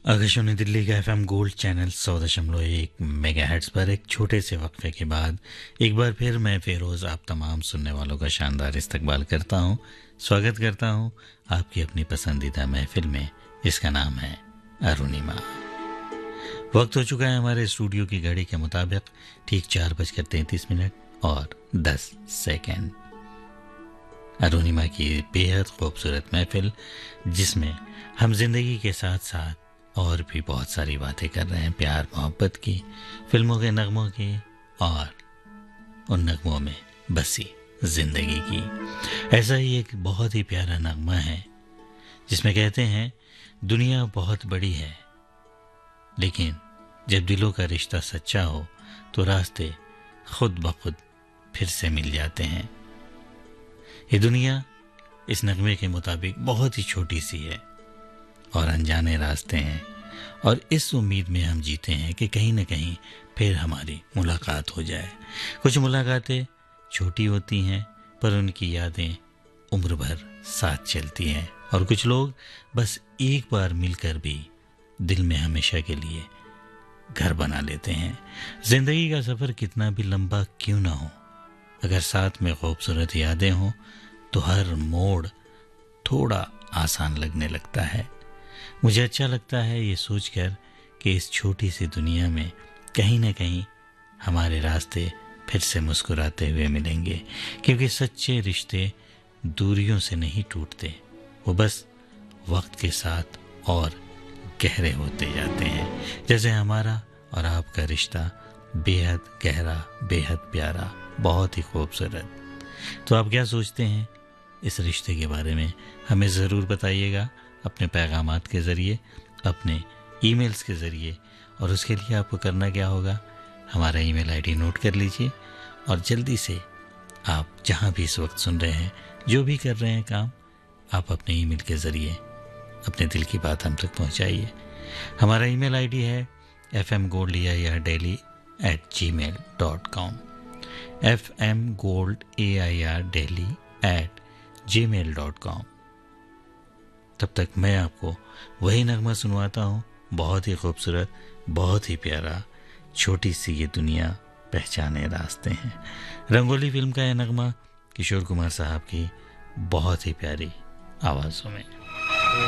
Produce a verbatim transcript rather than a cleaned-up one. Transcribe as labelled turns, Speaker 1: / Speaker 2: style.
Speaker 1: आकाशवाणी दिल्ली का FM gold channel सौ दशमलव एक मेगा हेर्ट्ज पर एक छोटे से वक्फे के बाद एक बार फिर मैं फेरोज़ आप तमाम सुनने वालों का शानदार इस्तकबाल करता हूं, स्वागत करता हूं आपकी अपनी पसंदीदा महफिल में, जिसका नाम है अरुणिमा। वक्त हो चुका है हमारे स्टूडियो की घड़ी के मुताबिक ठीक चार बजकर तैंतीस मिनट और दस सेकेंड। अरुणिमा की बेहद खूबसूरत महफिल, जिसमें हम जिंदगी के साथ साथ और भी बहुत सारी बातें कर रहे हैं, प्यार मोहब्बत की, फिल्मों के नगमों की और उन नगमों में बसी जिंदगी की। ऐसा ही एक बहुत ही प्यारा नगमा है जिसमें कहते हैं, दुनिया बहुत बड़ी है लेकिन जब दिलों का रिश्ता सच्चा हो तो रास्ते खुद ब खुद फिर से मिल जाते हैं। ये दुनिया इस नगमे के मुताबिक बहुत ही छोटी सी है और अनजाने रास्ते हैं, और इस उम्मीद में हम जीते हैं कि कहीं न कहीं फिर हमारी मुलाकात हो जाए। कुछ मुलाकातें छोटी होती हैं पर उनकी यादें उम्र भर साथ चलती हैं, और कुछ लोग बस एक बार मिलकर भी दिल में हमेशा के लिए घर बना लेते हैं। जिंदगी का सफ़र कितना भी लंबा क्यों ना हो, अगर साथ में खूबसूरत यादें हों तो हर मोड़ थोड़ा आसान लगने लगता है। मुझे अच्छा लगता है ये सोचकर कि इस छोटी सी दुनिया में कहीं ना कहीं हमारे रास्ते फिर से मुस्कुराते हुए मिलेंगे, क्योंकि सच्चे रिश्ते दूरियों से नहीं टूटते, वो बस वक्त के साथ और गहरे होते जाते हैं। जैसे हमारा और आपका रिश्ता बेहद गहरा, बेहद प्यारा, बहुत ही खूबसूरत। तो आप क्या सोचते हैं इस रिश्ते के बारे में? हमें ज़रूर बताइएगा अपने पैगामात के ज़रिए, अपने ईमेल्स के ज़रिए। और उसके लिए आपको करना क्या होगा, हमारा ईमेल आईडी नोट कर लीजिए और जल्दी से आप जहां भी इस वक्त सुन रहे हैं, जो भी कर रहे हैं काम, आप अपने ईमेल के ज़रिए अपने दिल की बात हम तक पहुंचाइए। हमारा ईमेल आईडी है F M gold A I R daily eight ji mail dot com, F M gold A I R daily eight ji mail dot com. तब तक मैं आपको वही नगमा सुनवाता हूँ, बहुत ही खूबसूरत, बहुत ही प्यारा, छोटी सी ये दुनिया पहचाने रास्ते हैं। रंगोली फिल्म का यह नगमा किशोर कुमार साहब की बहुत ही प्यारी आवाज़ों में।